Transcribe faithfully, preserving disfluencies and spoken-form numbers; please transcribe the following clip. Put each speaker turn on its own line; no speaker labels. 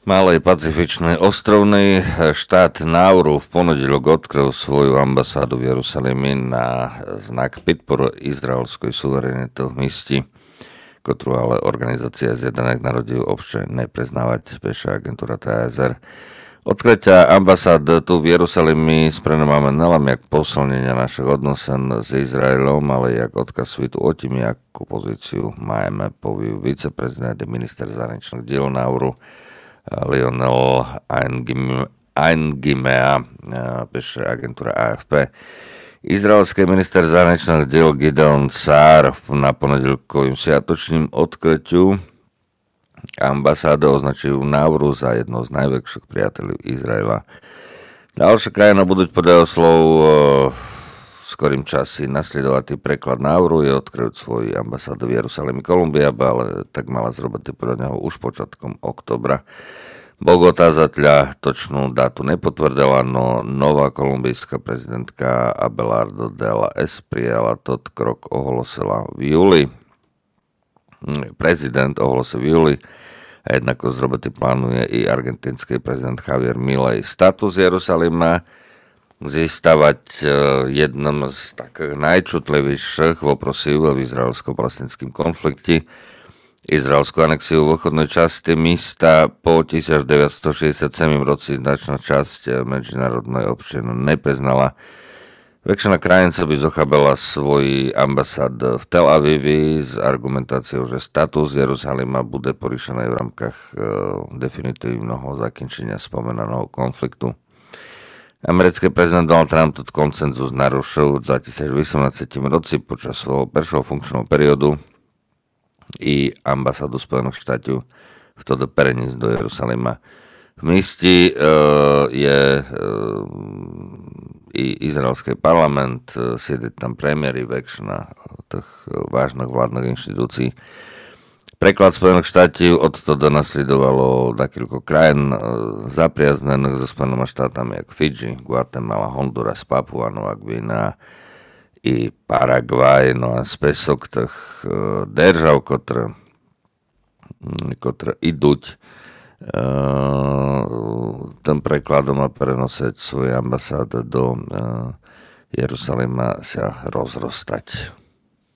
Malej pacifičnej ostrovný štát Nauru v ponedeľok odkryl svoju ambasádu v Jerusalemi na znak podporu izraelskej suverenitu v misti, ktorú ale Organizácia zjednaných národov obšte nepriznávať, píše agentúra té es er. Odkrytia ambasád tu v Jerusalemi sprenúmame nelen jak posilnenia našich odnosen s Izraelom, ale jak odkaz svitu o tým, jakú pozíciu máme, povie viceprezident a minister zahraničných diel Nauru Lionel Aingimea, píše agentúra á ef pé. Izraelský minister zahraničných diel Gideon Sa'ar na ponedeľkovým sviatočným odkrytiu ambasády označujú Nauru za jedno z najväčších priateľov Izraela. Ďalšia krajina budú podľa jeho slov v skorým časi nasledovať preklad Nauru je odkryť svoj ambasádu v Jerusalemi. Kolumbia, ale tak mala zrobiť podľa neho už počiatkom októbra. Bogotá zatiaľ točnú dátu nepotvrdila, no nová kolumbijská prezidentka Abelardo de la Espriella tot krok ohlasila v júli. Prezident ohlasil v júli a jednako z roboty plánuje i argentínsky prezident Javier Milei. Status Jerusalema zístavať jednom z takých najčutlivejších voprosí v izraelsko-palestinském konflikte. Izraelskú anexiu v východnej časti místa po devätnásťstošesťdesiatsedem roci značná časť medzinárodnej občiny nepriznala. Väčšina krajín sa by zochabala svoj ambasád v Tel Avivi s argumentáciou, že status Jeruzalema bude porušený v rámkach e, definitívneho zakončenia spomenaného konfliktu. Americký prezident Donald Trump tot konsenzus narušil v dvetisícosemnásť roci počas svojho prvého funkčného periodu i ambasádu Spojených štátov vtedy preniesť do Jerusalema. V místi e, je e, i izraelský parlament, e, siedí tam premiéry, väčšina tých vážnych vládnych inštitúcií. Preklad Spojených štátov odtedy nasledovalo niekoľko krajín e, zapriaznených so Spojenými štátami, ako Fidži, Guatemala, Honduras, Papua Nová Gvina i Paraguaj, no a spesok tých uh, držav, ktoré, ktoré idúť uh, tým prekladom a prenosiť svoje ambasády do uh, Jerusalema sa rozrostať.